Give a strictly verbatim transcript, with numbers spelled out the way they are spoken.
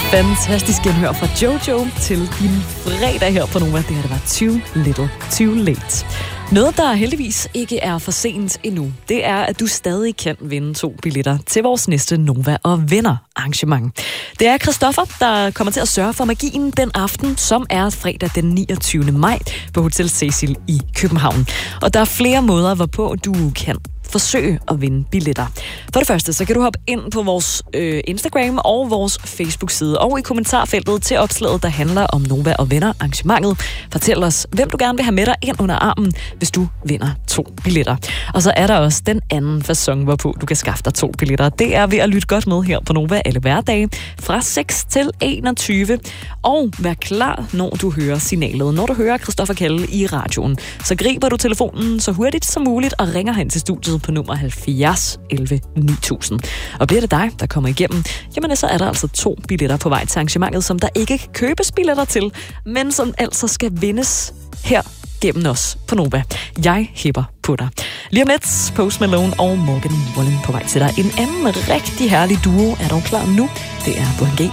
Fantastisk genhør fra Jojo til din fredag her på Nova. Det her, det var Too Little Too Late. Noget, der heldigvis ikke er for sent endnu, det er, at du stadig kan vinde to billetter til vores næste Nova og Venner arrangement. Det er Christoffer, der kommer til at sørge for magien den aften, som er fredag den niogtyvende maj på Hotel Cecil i København. Og der er flere måder, hvorpå du kan forsøge at vinde billetter. For det første, så kan du hoppe ind på vores øh, Instagram og vores Facebook-side og i kommentarfeltet til opslaget, der handler om Nova og Venner arrangementet. Fortæl os, hvem du gerne vil have med dig ind under armen, hvis du vinder to billetter. Og så er der også den anden facon, hvorpå du kan skaffe dig to billetter. Det er ved at lytte godt med her på Nova alle hverdage fra seks til enogtyve. Og vær klar, når du hører signalet. Når du hører Christoffer kalde i radioen, så griber du telefonen så hurtigt som muligt og ringer hen til studiet på nummer halvfjerds elleve ni tusind. Og bliver det dig, der kommer igennem, jamen så er der altså to billetter på vej til arrangementet, som der ikke kan købes billetter til, men som altså skal vindes her gennem os på Nova. Jeg hæpper på dig. Lige om lidt, Post Malone og Morgan Wallen på vej til dig. En anden rigtig herlig duo er dog klar nu. Det er Burhan G